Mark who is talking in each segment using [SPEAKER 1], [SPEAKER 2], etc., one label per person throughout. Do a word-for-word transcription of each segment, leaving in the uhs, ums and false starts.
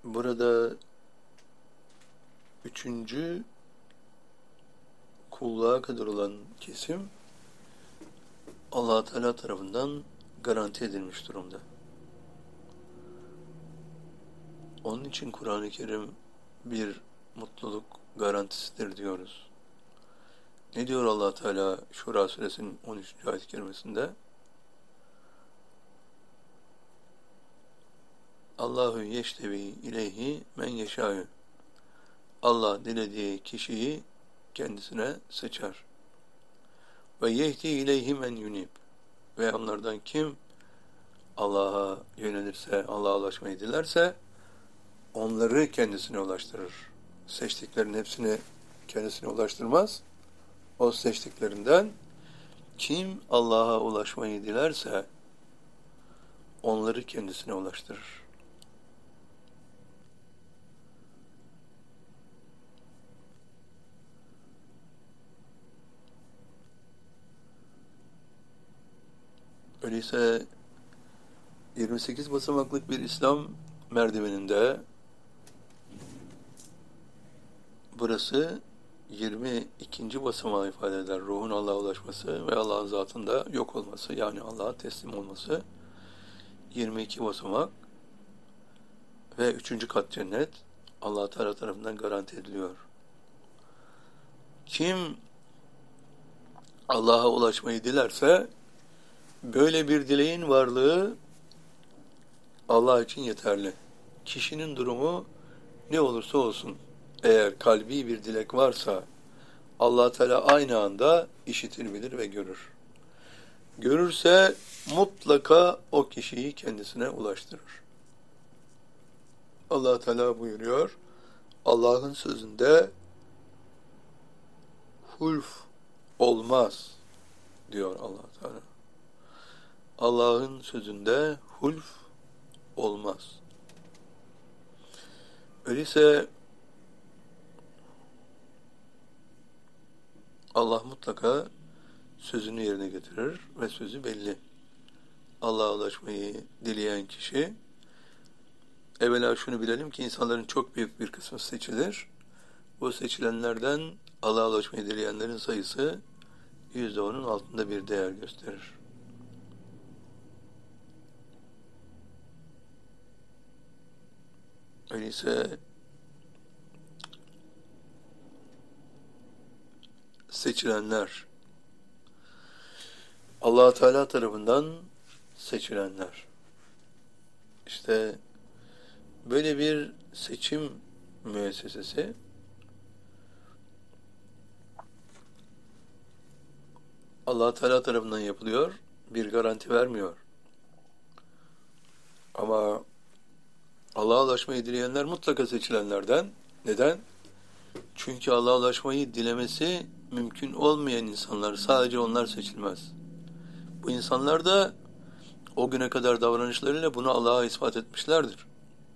[SPEAKER 1] Burada üçüncü kulluğa kadar olan kesim Allah Teala tarafından garanti edilmiş durumda. Onun için Kur'an-ı Kerim bir mutluluk garantisidir diyoruz. Ne diyor Allah Teala Şura suresinin on üçüncü ayet-i kerimesinde? Allahu yeştevi ileyhi men yeşâ'ü. Allah dilediği kişiyi kendisine seçer. Ve yehdi ileyhi men yunib. Ve onlardan kim Allah'a yönelirse, Allah'a ulaşmayı dilerse onları kendisine ulaştırır. Seçtiklerinin hepsini kendisine ulaştırmaz. O seçtiklerinden kim Allah'a ulaşmayı dilerse onları kendisine ulaştırır. Öyleyse yirmi sekiz basamaklık bir İslam merdiveninde burası yirmi ikinci basamağı ifade eder. Ruhun Allah'a ulaşması ve Allah'ın zatında yok olması, yani Allah'a teslim olması. yirmi iki basamak ve üçüncü kat cennet Allah Teala tarafından garanti ediliyor. Kim Allah'a ulaşmayı dilerse böyle bir dileğin varlığı Allah için yeterli. Kişinin durumu ne olursa olsun, eğer kalbi bir dilek varsa Allah Teala aynı anda işitir, bilir ve görür. Görürse mutlaka o kişiyi kendisine ulaştırır. Allah Teala buyuruyor, Allah'ın sözünde hulf olmaz diyor Allah Teala. Allah'ın sözünde hulf olmaz. Öyleyse Allah mutlaka sözünü yerine getirir ve sözü belli. Allah'a ulaşmayı dileyen kişi, evvela şunu bilelim ki insanların çok büyük bir kısmı seçilir. Bu seçilenlerden Allah'a ulaşmayı dileyenlerin sayısı yüzde onun altında bir değer gösterir. Öyleyse seçilenler, Allah Teala tarafından seçilenler. İşte böyle bir seçim müessesesi Allah Teala tarafından yapılıyor, bir garanti vermiyor. Ama Allah'a ulaşmayı dileyenler mutlaka seçilenlerden. Neden? Çünkü Allah'a ulaşmayı dilemesi mümkün olmayan insanlar, sadece onlar seçilmez. Bu insanlar da o güne kadar davranışlarıyla bunu Allah'a ispat etmişlerdir.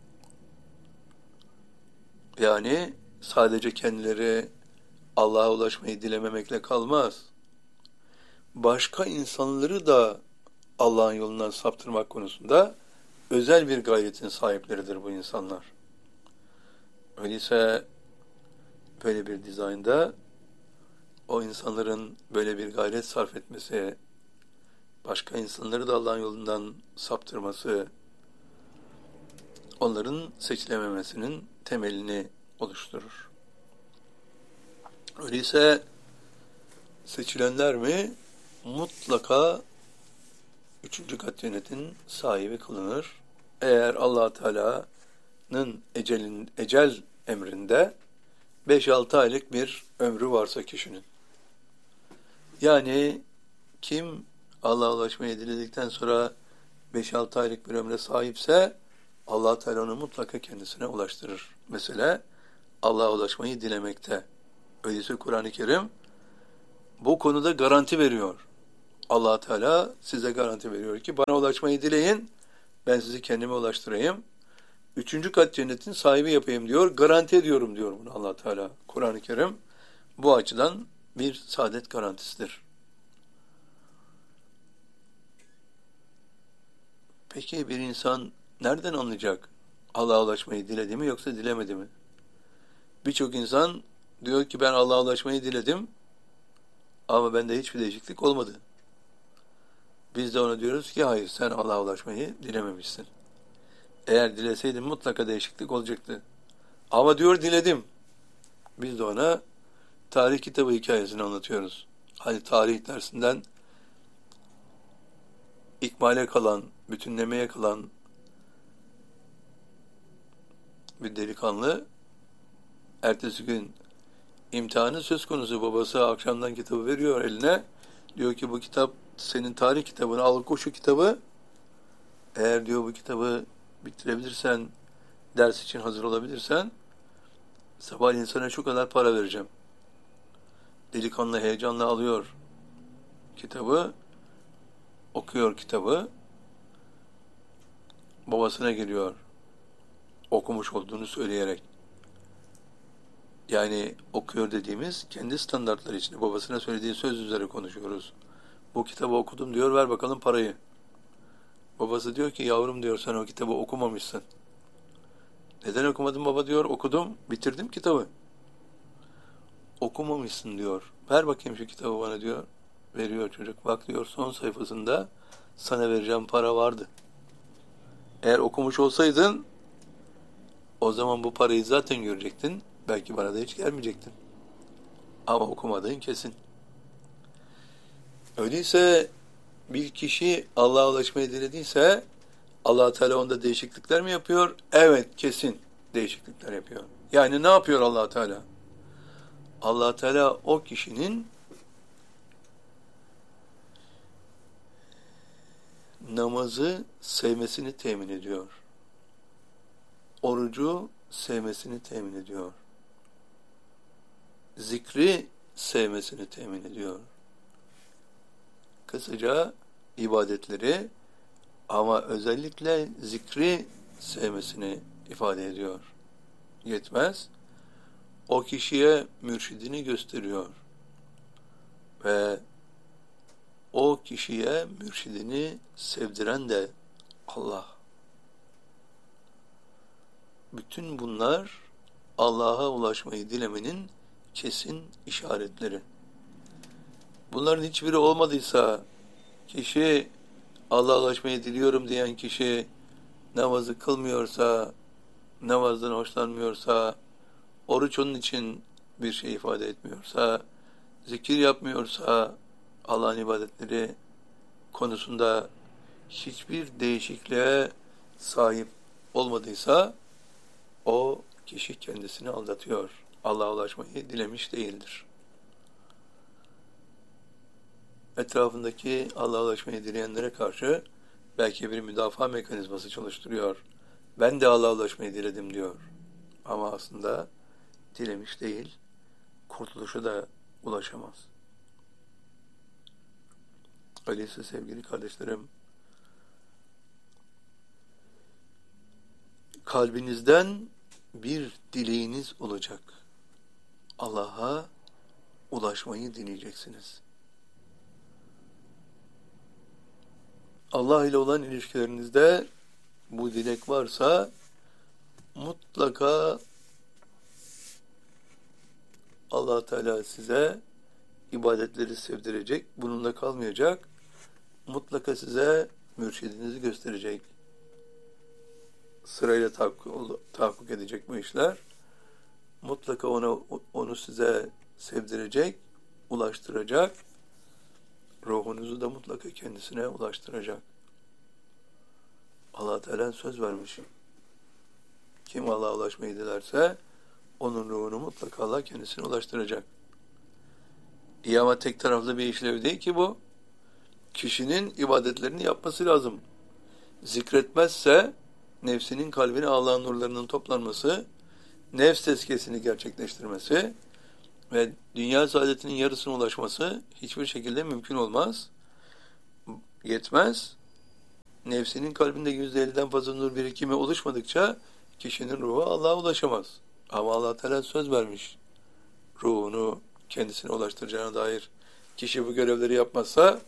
[SPEAKER 1] Yani sadece kendileri Allah'a ulaşmayı dilememekle kalmaz. Başka insanları da Allah'ın yolundan saptırmak konusunda özel bir gayretin sahipleridir bu insanlar. Öyleyse böyle bir dizaynda o insanların böyle bir gayret sarf etmesi, başka insanları da Allah'ın yolundan saptırması, onların seçilememesinin temelini oluşturur. Öyleyse seçilenler mi mutlaka üçüncü kat cennetin sahibi kılınır. Eğer Allah Teala'nın ecelin, ecel emrinde beş altı aylık bir ömrü varsa kişinin. Yani kim Allah'a ulaşmayı diledikten sonra beş altı aylık bir ömre sahipse Allah Teala onu mutlaka kendisine ulaştırır. Mesela Allah'a ulaşmayı dilemekte. Öyleyse Kur'an-ı Kerim bu konuda garanti veriyor. Allah Teala size garanti veriyor ki bana ulaşmayı dileyin, ben sizi kendime ulaştırayım. Üçüncü kat cennetin sahibi yapayım diyor, garanti ediyorum diyor bunu Allah Teala. Kur'an-ı Kerim bu açıdan bir saadet garantisidir. Peki bir insan nereden anlayacak Allah'a ulaşmayı diledi mi yoksa dilemedi mi? Birçok insan diyor ki ben Allah'a ulaşmayı diledim ama bende hiçbir değişiklik olmadı. Biz de ona diyoruz ki hayır, sen Allah'a ulaşmayı dilememişsin. Eğer dileseydin mutlaka değişiklik olacaktı. Ama diyor diledim. Biz de ona tarih kitabı hikayesini anlatıyoruz. Hani tarih dersinden ikmale kalan, bütünlemeye kalan bir delikanlı ertesi gün imtihanı söz konusu, babası akşamdan kitabı veriyor eline. Diyor ki bu kitap senin tarih kitabını, al oku şu kitabı. Eğer diyor bu kitabı bitirebilirsen, ders için hazır olabilirsen sabahleyin sana şu kadar para vereceğim. Delikanlı heyecanla alıyor kitabı, okuyor kitabı, babasına geliyor okumuş olduğunu söyleyerek. Yani okuyor dediğimiz kendi standartları içinde babasına söylediği söz üzere konuşuyoruz. Bu kitabı okudum diyor, ver bakalım parayı. Babası diyor ki yavrum diyor, sen o kitabı okumamışsın. Neden okumadın baba diyor, okudum, bitirdim kitabı. Okumamışsın diyor, ver bakayım şu kitabı bana diyor. Veriyor çocuk, bak diyor son sayfasında sana vereceğim para vardı. Eğer okumuş olsaydın o zaman bu parayı zaten görecektin, belki bana da hiç gelmeyecektin. Ama okumadığın kesin. Öyleyse bir kişi Allah'a ulaşmayı dilediyse Allah Teala onda değişiklikler mi yapıyor? Evet, kesin değişiklikler yapıyor. Yani ne yapıyor Allah Teala? Allah Teala o kişinin namazı sevmesini temin ediyor. Orucu sevmesini temin ediyor. Zikri sevmesini temin ediyor. Kısaca ibadetleri ama özellikle zikri sevmesini ifade ediyor. Yetmez. O kişiye mürşidini gösteriyor. Ve o kişiye mürşidini sevdiren de Allah. Bütün bunlar Allah'a ulaşmayı dilemenin kesin işaretleri. Bunların hiçbiri olmadıysa, kişi Allah'a ulaşmayı diliyorum diyen kişi namazı kılmıyorsa, namazdan hoşlanmıyorsa, oruç onun için bir şey ifade etmiyorsa, zikir yapmıyorsa, Allah'ın ibadetleri konusunda hiçbir değişikliğe sahip olmadıysa, o kişi kendisini aldatıyor. Allah'a ulaşmayı dilemiş değildir. Etrafındaki Allah'a ulaşmayı dileyenlere karşı belki bir müdafaa mekanizması çalıştırıyor. Ben de Allah'a ulaşmayı diledim diyor. Ama aslında dilemiş değil, kurtuluşa da ulaşamaz. Öyleyse sevgili kardeşlerim, kalbinizden bir dileğiniz olacak. Allah'a ulaşmayı dileyeceksiniz. Allah ile olan ilişkilerinizde bu dilek varsa mutlaka Allah Teala size ibadetleri sevdirecek, bununla kalmayacak. Mutlaka size mürşidinizi gösterecek. Sırayla tahakkuk, tahakkuk edecek bu işler. Mutlaka onu, onu size sevdirecek, ulaştıracak. Ruhunuzu da mutlaka kendisine ulaştıracak. Allah Teala söz vermiş. Kim Allah'a ulaşmayı dilerse onun ruhunu mutlaka Allah kendisine ulaştıracak. İyi ama tek taraflı bir işlev değil ki bu. Kişinin ibadetlerini yapması lazım. Zikretmezse nefsinin kalbine Allah'ın nurlarının toplanması, nefs tezkiyesini gerçekleştirmesi ve dünya saadetinin yarısına ulaşması hiçbir şekilde mümkün olmaz. Yetmez. Nefsinin kalbinde yüzde elliden fazla nur birikimi oluşmadıkça kişinin ruhu Allah'a ulaşamaz. Ama Allah Teala söz vermiş. Ruhunu kendisine ulaştıracağına dair. Kişi bu görevleri yapmazsa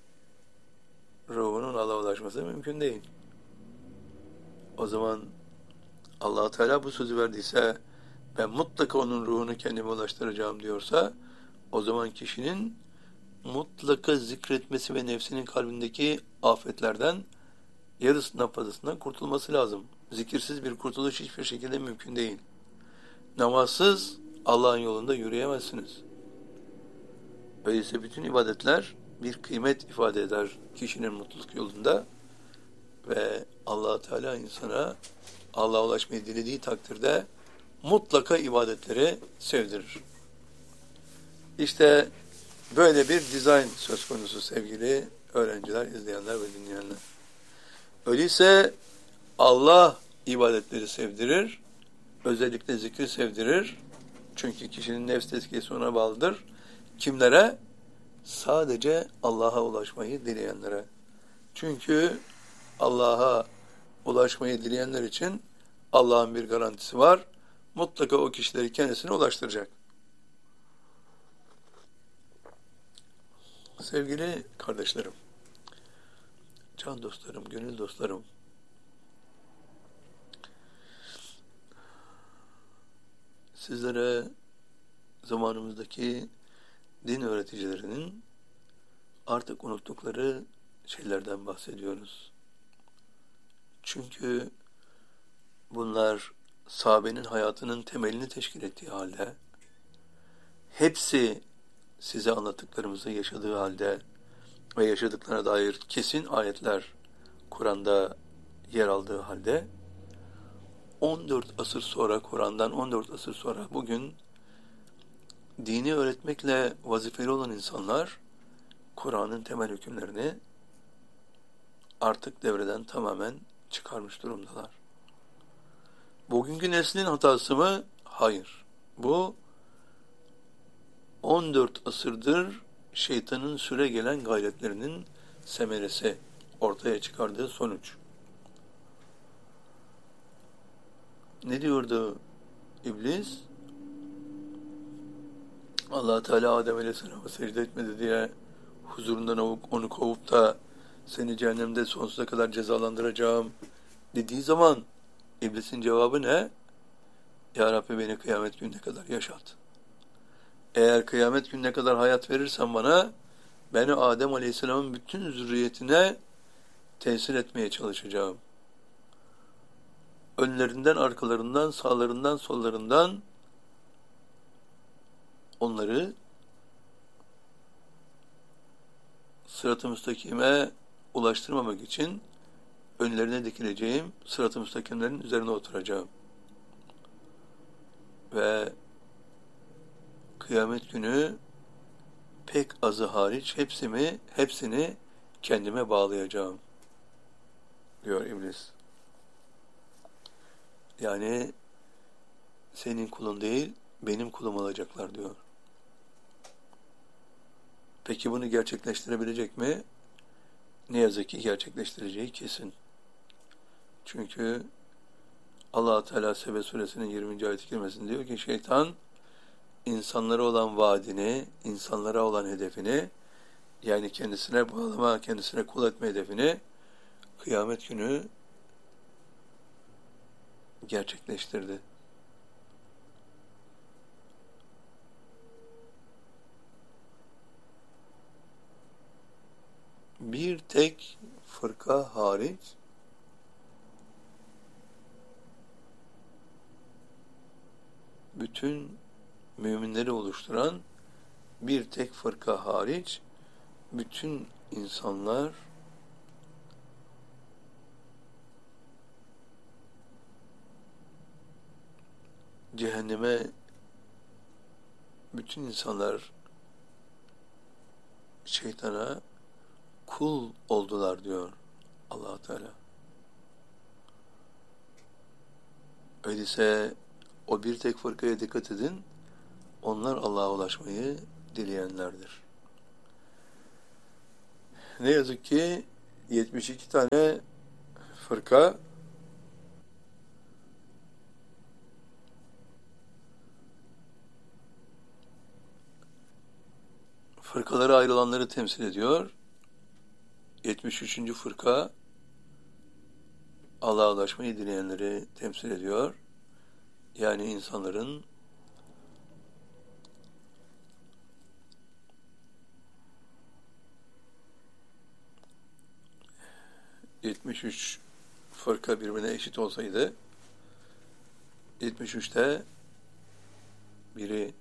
[SPEAKER 1] ruhunun Allah'a ulaşması mümkün değil. O zaman Allah Teala bu sözü verdiyse, ben mutlaka onun ruhunu kendime ulaştıracağım diyorsa, o zaman kişinin mutlaka zikretmesi ve nefsinin kalbindeki afetlerden yarısından fazlasından kurtulması lazım. Zikirsiz bir kurtuluş hiçbir şekilde mümkün değil. Namazsız Allah'ın yolunda yürüyemezsiniz. Öyleyse bütün ibadetler bir kıymet ifade eder kişinin mutluluk yolunda ve Allah Teala insana Allah'a ulaşmayı dilediği takdirde mutlaka ibadetleri sevdirir. İşte böyle bir dizayn söz konusu sevgili öğrenciler, izleyenler ve dinleyenler. Öyleyse Allah ibadetleri sevdirir, özellikle zikri sevdirir. Çünkü kişinin nefs tezkiyesi ona bağlıdır. Kimlere? Sadece Allah'a ulaşmayı dileyenlere. Çünkü Allah'a ulaşmayı dileyenler için Allah'ın bir garantisi var. Mutlaka o kişileri kendisine ulaştıracak. Sevgili kardeşlerim, can dostlarım, gönül dostlarım, sizlere zamanımızdaki din öğreticilerinin artık unuttukları şeylerden bahsediyoruz. Çünkü bunlar sahabenin hayatının temelini teşkil ettiği halde, hepsi size anlattıklarımızı yaşadığı halde ve yaşadıklarına dair kesin ayetler Kur'an'da yer aldığı halde, on dört asır sonra, Kur'an'dan on dört asır sonra bugün dini öğretmekle vazifeli olan insanlar Kur'an'ın temel hükümlerini artık devreden tamamen çıkarmış durumdalar. Bugünkü neslin hatası mı? Hayır. Bu on dört asırdır şeytanın süre gelen gayretlerinin semeresi, ortaya çıkardığı sonuç. Ne diyordu İblis? Allah Teala Adem Aleyhisselam'a secde etmedi diye huzurundan onu kovup da seni cehennemde sonsuza kadar cezalandıracağım dediği zaman İblisin cevabı ne? Ya Rabbi beni kıyamet gününe kadar yaşat. Eğer kıyamet gününe kadar hayat verirsen bana, beni Adem Aleyhisselam'ın bütün zürriyetine tesir etmeye çalışacağım. Önlerinden, arkalarından, sağlarından, sollarından onları sırat-ı müstakime ulaştırmamak için önlerine dikileceğim, sırat-ı müstakimlerin üzerine oturacağım. Ve kıyamet günü pek azı hariç hepsini, hepsini kendime bağlayacağım diyor İblis. Yani senin kulun değil, benim kulum olacaklar diyor. Peki bunu gerçekleştirebilecek mi? Ne yazık ki gerçekleştireceği kesin. Çünkü Allah Teala Sebe suresinin yirminci ayet-i kerimesinde diyor ki şeytan insanlara olan vaadini, insanlara olan hedefini, yani kendisine bağlama, kendisine kul etme hedefini kıyamet günü gerçekleştirdi. Bir tek fırka hariç bütün müminleri oluşturan bir tek fırka hariç bütün insanlar cehenneme, bütün insanlar şeytana kul oldular diyor Allah Teala. Öyleyse o bir tek fırkaya dikkat edin. Onlar Allah'a ulaşmayı dileyenlerdir. Ne yazık ki yetmiş iki tane fırka fırkalara ayrılanları temsil ediyor. yetmiş üçüncü fırka Allah'a ulaşmayı dileyenleri temsil ediyor. Yani insanların yetmiş üç fırka birbirine eşit olsaydı, yetmiş üçte biri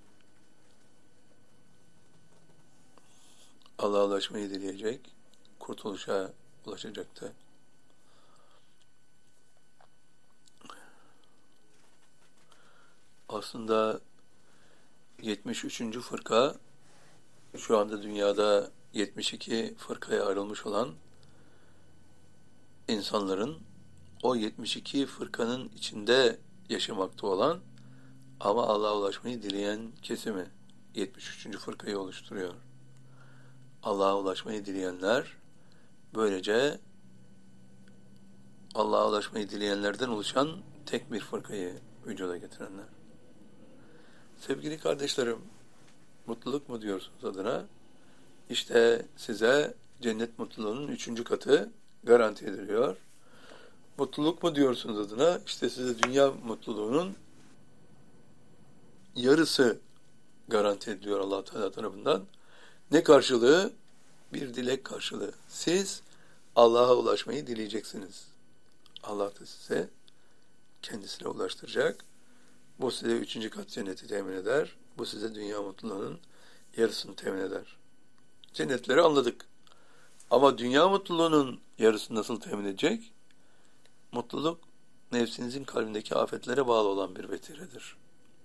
[SPEAKER 1] Allah'a ulaşmayı dileyecek, kurtuluşa ulaşacaktı. Aslında yetmiş üçüncü fırka, şu anda dünyada yetmiş iki fırkaya ayrılmış olan insanların, o yetmiş iki fırkanın içinde yaşamakta olan ama Allah'a ulaşmayı dileyen kesimi yetmiş üçüncü fırkayı oluşturuyor. Allah'a ulaşmayı dileyenler, böylece Allah'a ulaşmayı dileyenlerden oluşan tek bir fırkayı vücuda getirenler. Sevgili kardeşlerim, mutluluk mu diyorsunuz adına? İşte size cennet mutluluğunun üçüncü katı garanti ediliyor. Mutluluk mu diyorsunuz adına? İşte size dünya mutluluğunun yarısı garanti ediliyor Allah Teala tarafından. Ne karşılığı? Bir dilek karşılığı. Siz Allah'a ulaşmayı dileyeceksiniz. Allah da size kendisine ulaştıracak. Bu size üçüncü kat cenneti temin eder. Bu size dünya mutluluğunun yarısını temin eder. Cennetleri anladık. Ama dünya mutluluğunun yarısını nasıl temin edecek? Mutluluk, nefsinizin kalbindeki afetlere bağlı olan bir vetiredir.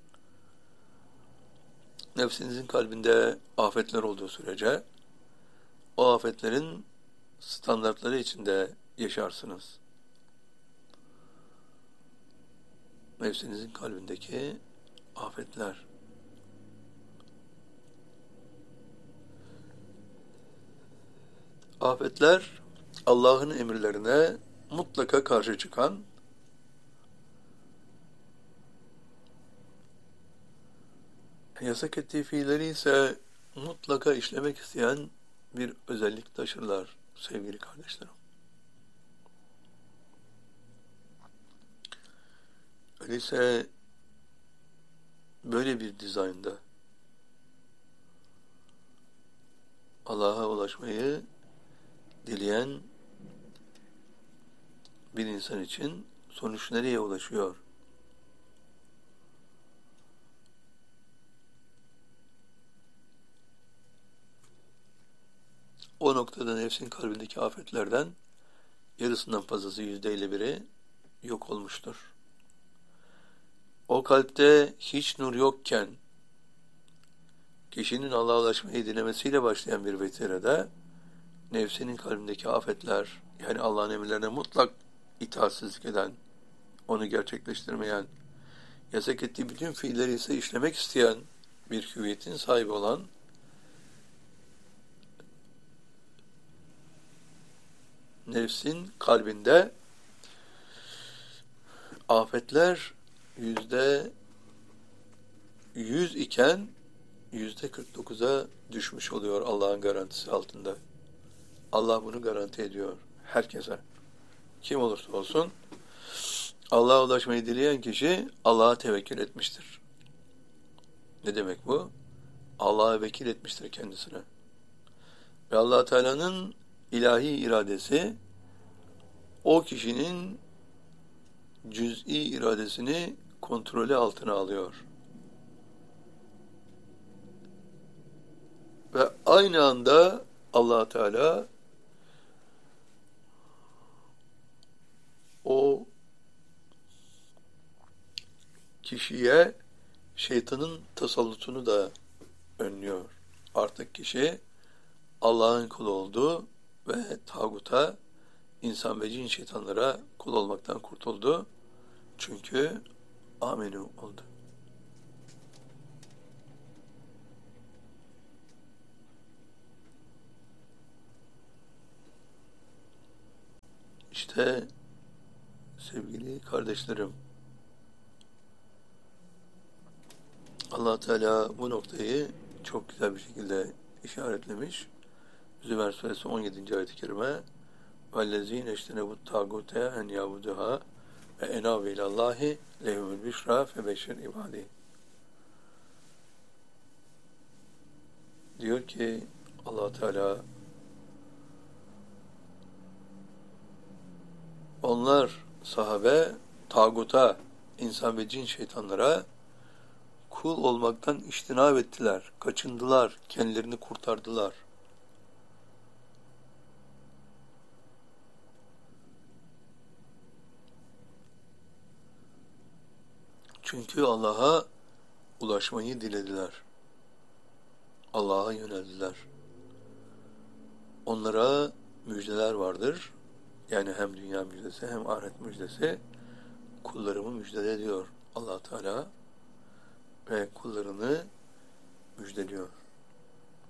[SPEAKER 1] Nefsinizin kalbinde afetler olduğu sürece, o afetlerin standartları içinde yaşarsınız. Nefsinizin kalbindeki afetler. Afetler, Allah'ın emirlerine mutlaka karşı çıkan, yasak ettiği fiilleri ise mutlaka işlemek isteyen bir özellik taşırlar sevgili kardeşlerim. Öyleyse böyle bir dizaynda Allah'a ulaşmayı dileyen bir insan için sonuç nereye ulaşıyor? O noktada nefsin kalbindeki afetlerden yarısından fazlası yüzde elli biri yok olmuştur. O kalpte hiç nur yokken kişinin Allah'a ulaşmayı dilemesiyle başlayan bir vetirede nefsinin kalbindeki afetler, yani Allah'ın emirlerine mutlak itaatsizlik eden, onu gerçekleştirmeyen, yasak ettiği bütün fiilleri ise işlemek isteyen bir hüviyetin sahibi olan nefsin kalbinde afetler yüzde yüz iken yüzde kırk dokuza düşmüş oluyor Allah'ın garantisi altında. Allah bunu garanti ediyor herkese. Kim olursa olsun Allah'a ulaşmayı dileyen kişi Allah'a tevekkül etmiştir. Ne demek bu? Allah'a vekil etmiştir kendisine. Ve Allah Teala'nın ilahi iradesi o kişinin cüz'i iradesini kontrolü altına alıyor. Ve aynı anda Allah Teala o kişiye şeytanın tasallutunu da önlüyor. Artık kişi Allah'ın kulu oldu ve tağuta, insan ve cin şeytanlara kul olmaktan kurtuldu. Çünkü amenu oldu. İşte sevgili kardeşlerim, Allah Teala bu noktayı çok güzel bir şekilde işaretlemiş. Zümer suresi on yedinci ayet-i kerime, وَالَّذ۪ينَ اجْتَنَبُوا الطَّاغُوتَ اَنْ يَعْبُدُهَا وَاَنَابُوا اِلَى اللّٰهِ لَهُمُ الْبِشْرَى فَبَشِّرْ عِبَادِهِ. Diyor ki Allah Teala, onlar sahabe tağuta, insan ve cin şeytanlara kul olmaktan iştinab ettiler, kaçındılar, kendilerini kurtardılar. Çünkü Allah'a ulaşmayı dilediler. Allah'a yöneldiler. Onlara müjdeler vardır. Yani hem dünya müjdesi hem ahiret müjdesi. Kullarımı müjdele ediyor Allah Teala ve kullarını müjdeliyor.